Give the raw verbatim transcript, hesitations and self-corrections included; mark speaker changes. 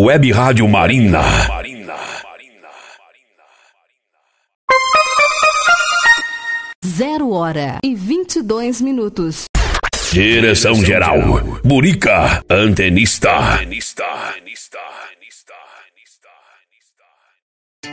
Speaker 1: Web Rádio Marina.
Speaker 2: Zero hora e vinte e dois minutos.
Speaker 1: Direção geral, Burica, antenista. antenista.